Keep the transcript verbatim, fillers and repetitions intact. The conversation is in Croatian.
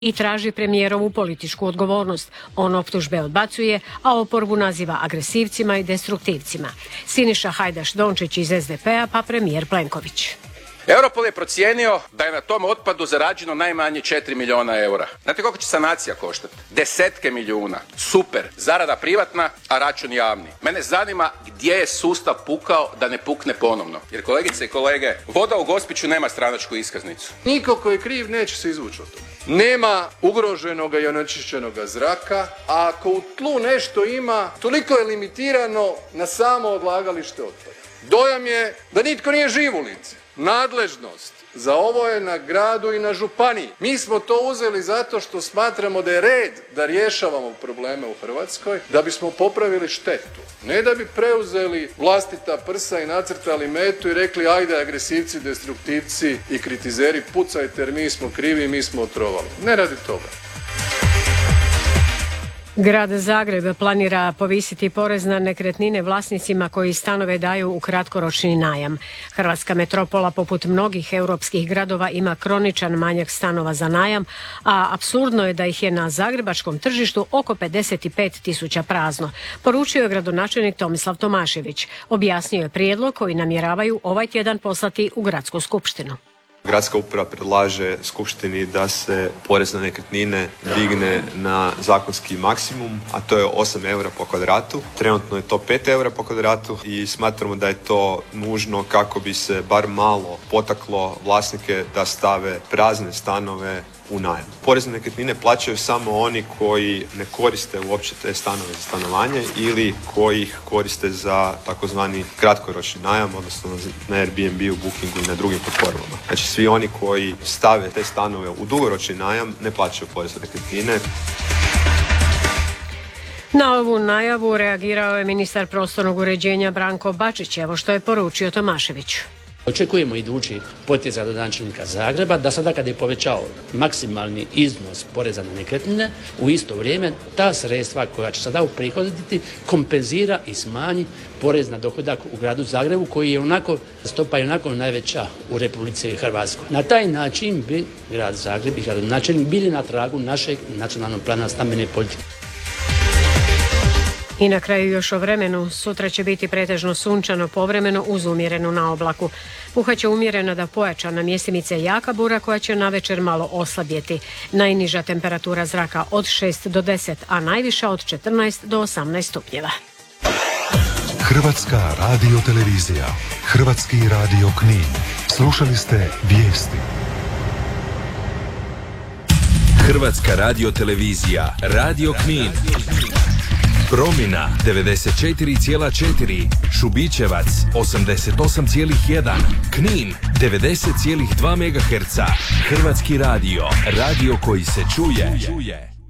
i traži premijerovu političku odgovornost. On optužbe odbacuje, a oporbu naziva agresivcima i destruktivcima. Siniša Hajdaš Dončić iz es de pe a pa premijer Plenković. Europol je procijenio da je na tom otpadu zarađeno najmanje četiri milijuna eura. Znate koliko će sanacija koštati? Desetke milijuna. Super. Zarada privatna, a račun javni. Mene zanima gdje je sustav pukao da ne pukne ponovno. Jer kolegice i kolege, voda u Gospiću nema stranačku iskaznicu. Niko ko je kriv neće se izvući od toga. Nema ugroženoga i onečišćenoga zraka, a ako u tlu nešto ima, toliko je limitirano na samo odlagalište otpada. Dojam je da nitko nije živ u lice. Nadležnost za ovo je na gradu i na županiji. Mi smo to uzeli zato što smatramo da je red da rješavamo probleme u Hrvatskoj, da bismo popravili štetu. Ne da bi preuzeli vlastita prsa i nacrtali metu i rekli ajde agresivci, destruktivci i kritizeri pucajte jer mi smo krivi i mi smo otrovali. Ne radi toga. Grad Zagreb planira povisiti porez na nekretnine vlasnicima koji stanove daju u kratkoročni najam. Hrvatska metropola, poput mnogih europskih gradova, ima kroničan manjak stanova za najam, a apsurdno je da ih je na zagrebačkom tržištu oko pedeset pet tisuća prazno, poručio je gradonačelnik Tomislav Tomašević. Objasnio je prijedlog koji namjeravaju ovaj tjedan poslati u gradsku skupštinu. Gradska uprava predlaže skupštini da se porez na nekretnine digne na zakonski maksimum, a to je osam eura po kvadratu. Trenutno je to pet eura po kvadratu i smatramo da je to nužno kako bi se bar malo potaklo vlasnike da stave prazne stanove u najam. Porez na nekretnine plaćaju samo oni koji ne koriste uopće te stanove za stanovanje ili koji ih koriste za takozvani kratkoročni najam, odnosno na Airbnb, u Bookingu i na drugim platformama. Znači svi oni koji stave te stanove u dugoročni najam ne plaćaju porez na nekretnine. Na ovu najavu reagirao je ministar prostornog uređenja Branko Bačić, evo što je poručio Tomašević. Očekujemo idući potez gradonačelnika Zagreba da sada kad je povećao maksimalni iznos poreza na nekretnine, u isto vrijeme ta sredstva koja će sada uprihoditi kompenzira i smanji porez na dohodak u gradu Zagrebu koji je onako, stopa je onako najveća u Republici Hrvatskoj. Na taj način bi grad Zagreb i gradonačelnik bili na tragu našeg nacionalnog plana stambene politike. I na kraju još o vremenu. Sutra će biti pretežno sunčano, povremeno uz umjerenu naoblaku. Puhat će umjereno da pojačana mjestimica jaka bura koja će navečer malo oslabjeti. Najniža temperatura zraka od šest do deset, a najviša od četrnaest do osamnaest stupnjeva. Hrvatska radiotelevizija, Hrvatski radio Knin. Slušali ste vijesti. Hrvatska radiotelevizija, Radio Knin. Promina devedeset četiri zarez četiri, Šubićevac osamdeset osam zarez jedan, Knin devedeset zarez dva megaherca. Hrvatski radio, radio koji se čuje.